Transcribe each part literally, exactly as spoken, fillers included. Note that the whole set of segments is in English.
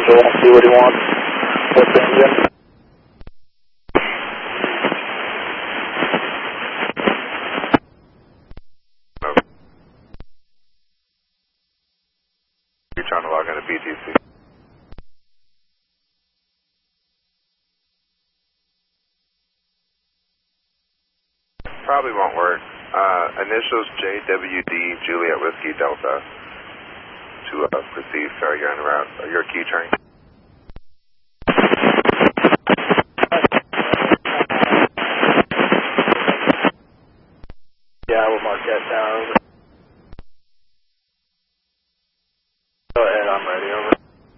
Angel, see what he wants. What's the engine? You're trying to log into B T C. Probably won't work. Uh, initials J W D Juliet Whiskey Delta to uh, proceed. Sorry, you're on the route. Uh, you're a key train. Yeah, we'll mark that down. Over. Go ahead, I'm ready. Over.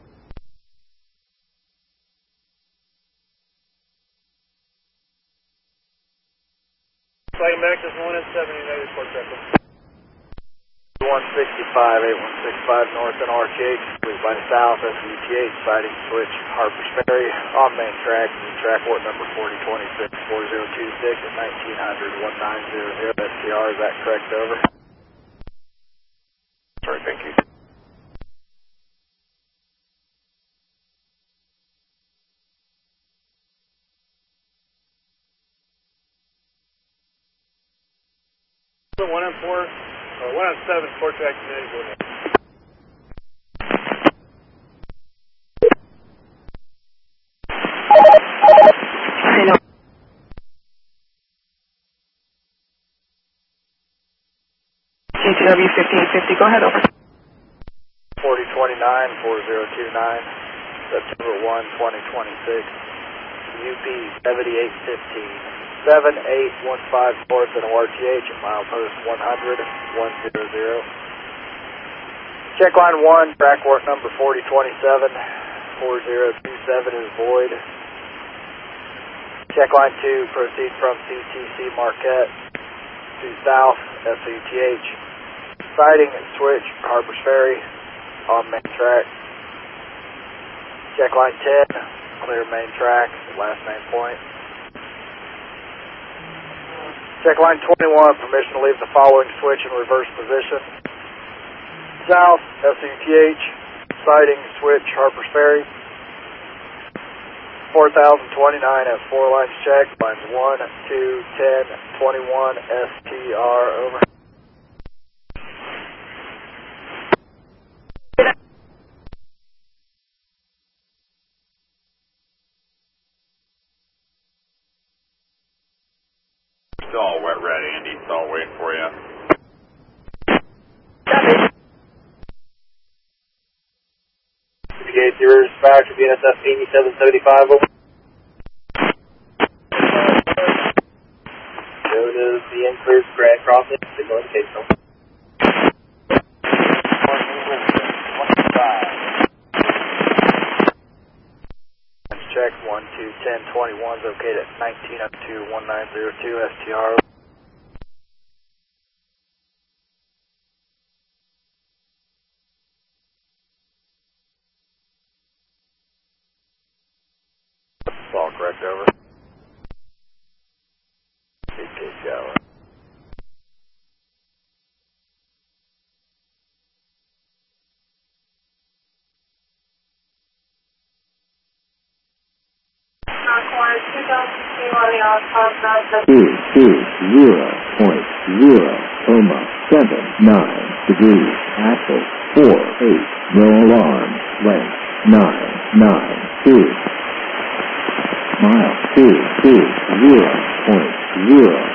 Flying back to one and seven United Port Record. one sixty-five, eight one six five north and R T H, please line south, S U T H, sighting switch, Harpers Ferry, on main track, track port number forty twenty-six, four zero two six at nineteen hundred, nineteen hundred, S T R, is that correct? Over. Sorry, thank you. one on four, or one on seven, four track United, go ahead. K T W fifteen fifty, go ahead, over. forty twenty-nine, four zero two nine, September first, twenty twenty-six, U P seventy-eight fifteen, seven eight one five north and O R T H at milepost one hundred, one hundred. Check line one, track work number forty twenty-seven, four zero two seven is void. Check line two, proceed from C T C Marquette to south, S U T H. Sighting and switch, Harpers Ferry, on main track. Check line ten, clear main track, last main point. Check line twenty-one, permission to leave the following switch in reverse position. South, S U T H, sighting, switch, Harpers Ferry. four thousand twenty-nine has four lines checked, lines one, two, ten, twenty-one, S T R, over. It's all wet ready, Andy. It's all waiting for you. Gate zero dispatch to B N S F P seven seventy-five, over. Known as the uncleared Grand Crossing, signal indication. Check one two ten twenty-one is okay at nineteen up to one nine zero two S T R. All correct, over. B K Shower. Two two zero point zero Oma seven nine degrees. Axle four eight. No alarm. Length nine nine two. Mile two two zero point zero.